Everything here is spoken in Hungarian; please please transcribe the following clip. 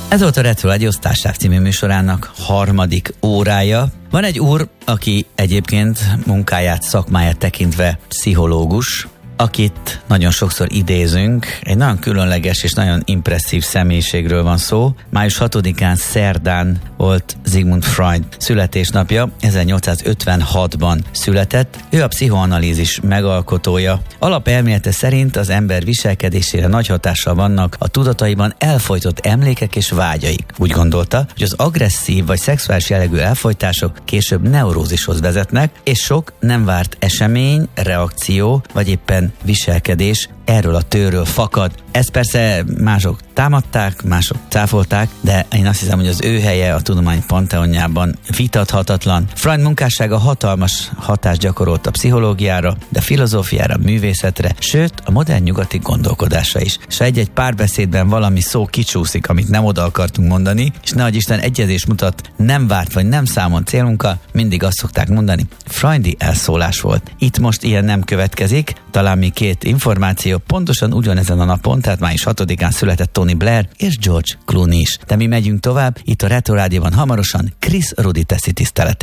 Ez volt a Retro Rádió Sztárság című műsorának harmadik órája. Van egy úr, aki egyébként munkáját, szakmáját tekintve pszichológus, akit nagyon sokszor idézünk. Egy nagyon különleges és nagyon impresszív személyiségről van szó. Május 6-án szerdán volt Sigmund Freud születésnapja, 1856-ban született. Ő a pszichoanalízis megalkotója. Alapelmélete szerint az ember viselkedésére nagy hatással vannak a tudataiban elfojtott emlékek és vágyaik. Úgy gondolta, hogy az agresszív vagy szexuális jellegű elfojtások később neurózishoz vezetnek, és sok nem várt esemény, reakció, vagy éppen viselkedés erről a tőről fakad. Ezt persze mások támadták, mások cáfolták, de én azt hiszem, hogy az ő helye a tudomány panteonjában vitathatatlan. Freud munkássága hatalmas hatást gyakorolt a pszichológiára, de filozófiára, művészetre, sőt a modern nyugati gondolkodásra is. És ha egy-egy párbeszédben valami szó kicsúszik, amit nem oda akartunk mondani, és nehogy Isten egyezés mutat nem várt vagy nem számolt célunkkal, mindig azt szokták mondani, freudi elszólás volt. Itt most ilyen nem következik, talán még két információ, pontosan ugyanezen a napon, tehát május 6-án született Tony Blair és George Clooney is. De mi megyünk tovább, itt a Retro Rádióban hamarosan Chris Rudi teszi tiszteletét.